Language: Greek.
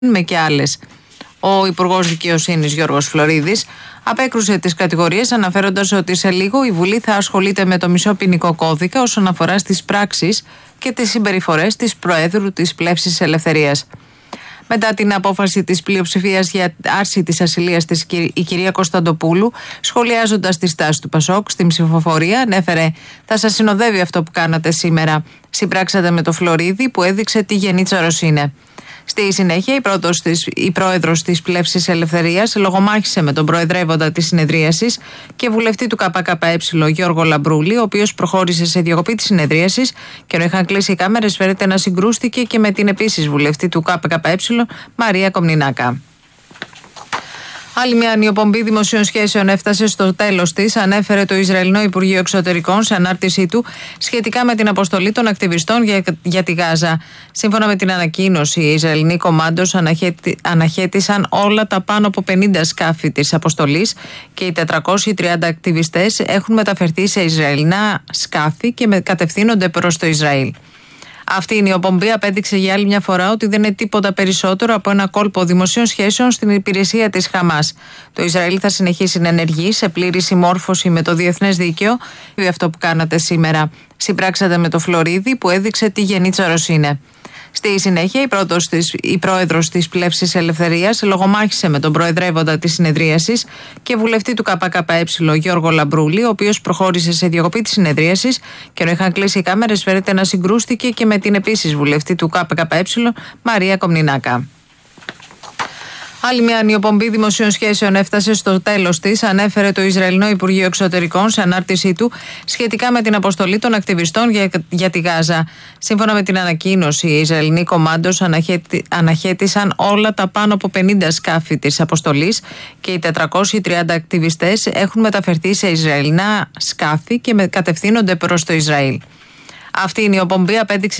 με και άλλες. Ο Υπουργός Δικαιοσύνης Γιώργος Φλωρίδης απέκρουσε τις κατηγορίες, αναφέροντας ότι σε λίγο η Βουλή θα ασχολείται με το μισό ποινικό κώδικα όσον αφορά στις πράξεις και τις συμπεριφορές της Προέδρου της Πλεύσης Ελευθερίας. Μετά την απόφαση της πλειοψηφίας για άρση της ασυλίας της, η κυρία Κωνσταντοπούλου, σχολιάζοντας τη στάση του Πασόκ στην ψηφοφορία, ανέφερε: «Θα σας συνοδεύει αυτό που κάνατε σήμερα. Συμπράξατε με το Φλωρίδη που έδειξε τι γενίτσαρος είναι». Στη συνέχεια, η πρόεδρος της Πλεύσης Ελευθερίας λογομάχησε με τον προεδρεύοντα της συνεδρίασης και βουλευτή του ΚΚΕ Γιώργο Λαμπρούλη, ο οποίος προχώρησε σε διακοπή της συνεδρίασης και ενώ είχαν κλείσει οι κάμερες, φαίνεται να συγκρούστηκε και με την επίσης βουλευτή του ΚΚΕ Μαρία Κομνηνάκα. Άλλη μια ανιοπομπή δημοσίων σχέσεων έφτασε στο τέλος της, ανέφερε το Ισραηλινό Υπουργείο Εξωτερικών σε ανάρτησή του σχετικά με την αποστολή των ακτιβιστών για τη Γάζα. Σύμφωνα με την ανακοίνωση, οι Ισραηλινοί κομμάντος αναχέτησαν όλα τα πάνω από 50 σκάφη της αποστολής και οι 430 ακτιβιστές έχουν μεταφερθεί σε Ισραηλινά σκάφη και κατευθύνονται προς το Ισραήλ. Αυτή η νιοπομπή απέδειξε για άλλη μια φορά ότι δεν είναι τίποτα περισσότερο από ένα κόλπο δημοσίων σχέσεων στην υπηρεσία της Χαμάς. Το Ισραήλ θα συνεχίσει να ενεργεί σε πλήρη συμμόρφωση με το διεθνές δίκαιο. Αυτό που κάνατε σήμερα. Συμπράξατε με το Φλωρίδη που έδειξε τι γενίτσαρος είναι. Στη συνέχεια, η πρόεδρος της Πλεύσης Ελευθερίας λογομάχησε με τον προεδρεύοντα της συνεδρίασης και βουλευτή του ΚΚΕ Γιώργο Λαμπρούλη, ο οποίος προχώρησε σε διακοπή της συνεδρίασης και ενώ είχαν κλείσει οι κάμερες, φαίνεται να συγκρούστηκε και με την επίσης βουλευτή του ΚΚΕ Μαρία Κομνηνάκα. Άλλη μια ανιοπομπή δημοσίων σχέσεων έφτασε στο τέλος της, ανέφερε το Ισραηλινό Υπουργείο Εξωτερικών σε ανάρτησή του σχετικά με την αποστολή των ακτιβιστών για τη Γάζα. Σύμφωνα με την ανακοίνωση, οι Ισραηλινοί κομμάντος αναχέτησαν όλα τα πάνω από 50 σκάφη της αποστολής και οι 430 ακτιβιστές έχουν μεταφερθεί σε Ισραηλινά σκάφη και κατευθύνονται προς το Ισραήλ. Αυτή η νιοπομπή απέδειξε